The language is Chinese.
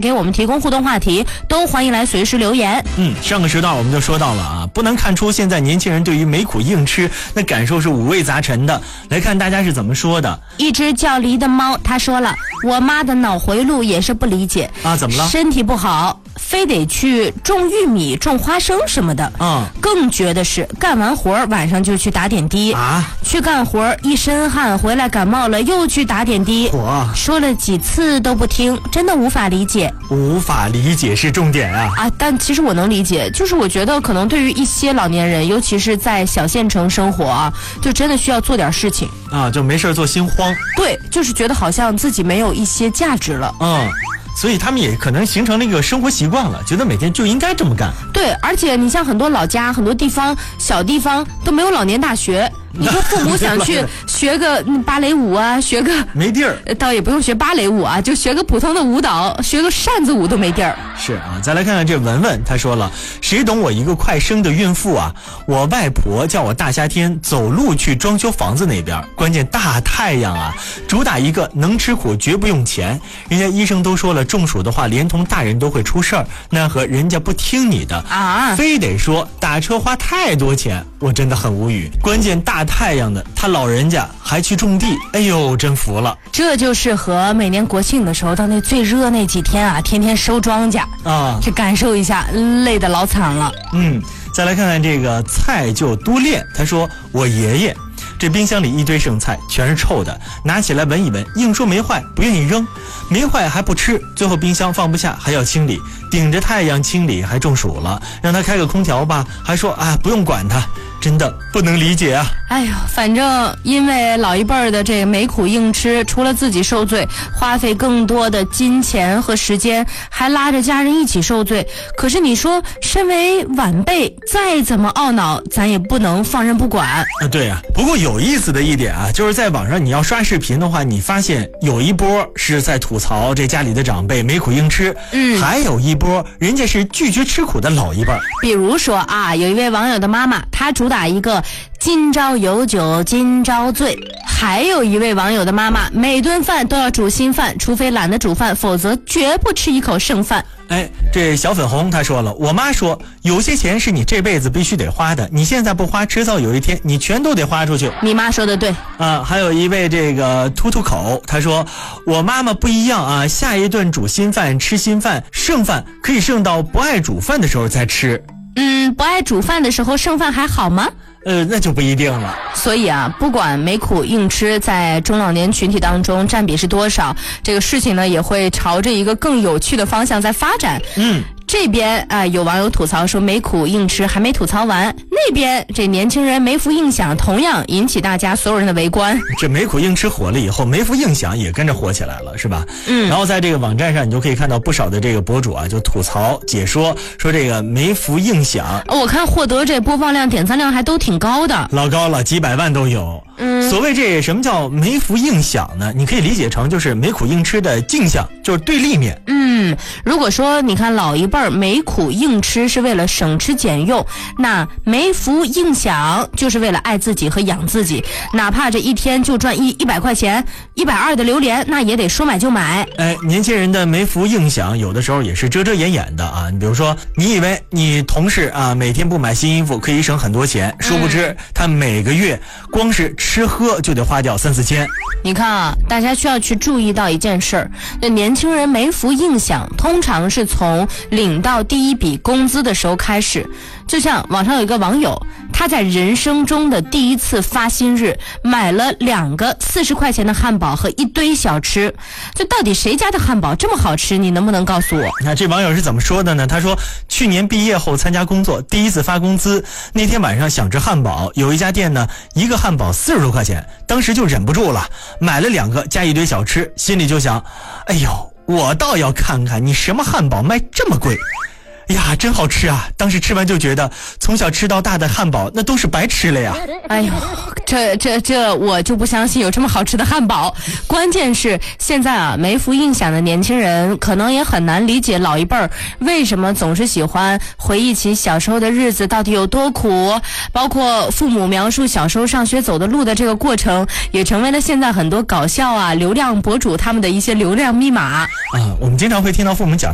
给我们提供互动话题，都欢迎来随时留言。 上个时段我们就说到了啊，不难看出现在年轻人对于没苦硬吃那感受是五味杂陈的。来看大家是怎么说的。 一只叫梨的猫他说了，我妈的脑回路也是不理解啊，怎么了？ 身体不好非得去种玉米种花生什么的。更绝的是干完活晚上就去打点滴啊，去干活一身汗回来感冒了又去打点滴，说了几次都不听，真的无法理解。 无法理解是重点啊！ 但其实我能理解，就是我觉得可能对于一些老年人，尤其是在小县城生活啊，就真的需要做点事情啊，就没事做心慌。 对，就是觉得好像自己没有一些价值了。 所以他们也可能形成了一个生活习惯了，觉得每天就应该这么干。 对，而且你像很多老家、很多地方、小地方都没有老年大学。你说父母想去学个芭蕾舞啊，学个没地儿， 倒也不用学芭蕾舞啊，就学个普通的舞蹈，学个扇子舞都没地儿。 是啊，再来看看这文文，他说了，谁懂我一个快生的孕妇啊？我外婆叫我大夏天走路去装修房子那边，关键大太阳啊，主打一个能吃苦绝不用钱。人家医生都说了，中暑的话连同大人都会出事儿，奈何人家不听你的啊，非得说打车花太多钱，我真的很无语。关键大太阳的，他老人家还去种地，哎呦，真服了。 这就适合每年国庆的时候到那最热那几天啊，天天收庄稼啊，去感受一下，累得老惨了。 再来看看这个菜就多练，他说我爷爷这冰箱里一堆剩菜全是臭的，拿起来闻一闻，硬说没坏，不愿意扔，没坏还不吃，最后冰箱放不下还要清理，顶着太阳清理还中暑了，让他开个空调吧，还说不用管他，真的不能理解啊。 反正因为老一辈儿的这个没苦硬吃，除了自己受罪，花费更多的金钱和时间，还拉着家人一起受罪。可是你说身为晚辈再怎么懊恼，咱也不能放任不管。 对啊，不过有意思的一点啊，就是在网上你要刷视频的话，你发现有一波是在吐槽这家里的长辈没苦硬吃，还有一波人家是拒绝吃苦的老一辈。 比如说有一位网友的妈妈，她主打一个今朝有酒今朝醉，还有一位网友的妈妈每顿饭都要煮新饭，除非懒得煮饭，否则绝不吃一口剩饭。 这小粉红他说了，我妈说有些钱是你这辈子必须得花的，你现在不花，迟早有一天你全都得花出去。 你妈说的对还有一位这个突口，他说我妈妈不一样啊，下一顿煮新饭吃新饭，剩饭可以剩到不爱煮饭的时候再吃。 不爱煮饭的时候剩饭还好吗？ 那就不一定了。 所以不管没苦硬吃在中老年群体当中占比是多少，这个事情呢也会朝着一个更有趣的方向在发展。这边有网友吐槽说没苦硬吃还没吐槽完，那边这年轻人没福硬享同样引起大家所有人的围观。 这没苦硬吃火了以后，没福硬享也跟着火起来了，是吧？然后在这个网站上你就可以看到不少的这个博主啊，就吐槽解说说这个没福硬享， 我看获得这播放量点赞量还都挺高的， 老高了，几百万都有。所谓这什么叫没福硬享呢？你可以理解成就是没苦硬吃的镜像，就是对立面。 如果说你看老一辈儿没苦硬吃是为了省吃俭用，那没福硬享就是为了爱自己和养自己，哪怕这一天就赚100块钱，120的榴莲，那也得说买就买。 年轻人的没福硬享有的时候也是遮遮掩掩的啊。你比如说，你以为你同事每天不买新衣服可以省很多钱，殊不知他每个月光是吃喝就得花掉3-4千。 你看大家需要去注意到一件事儿，这年轻人没福硬享通常是从领到第一笔工资的时候开始。就像网上有一个网友，他在人生中的第一次发薪日买了2个40块钱的汉堡和一堆小吃。这到底谁家的汉堡这么好吃？你能不能告诉我？ 那这网友是怎么说的呢？他说去年毕业后参加工作，第一次发工资，那天晚上想吃汉堡，有一家店呢一个汉堡40多块钱，当时就忍不住了，买了2个加一堆小吃，心里就想，哎呦，我倒要看看你什么汉堡卖这么贵。呀，真好吃啊！当时吃完就觉得从小吃到大的汉堡那都是白吃了呀。 哎呦，这我就不相信有这么好吃的汉堡。关键是现在没福硬享的年轻人可能也很难理解老一辈儿为什么总是喜欢回忆起小时候的日子到底有多苦，包括父母描述小时候上学走的路的这个过程，也成为了现在很多搞笑流量博主他们的一些流量密码。 我们经常会听到父母讲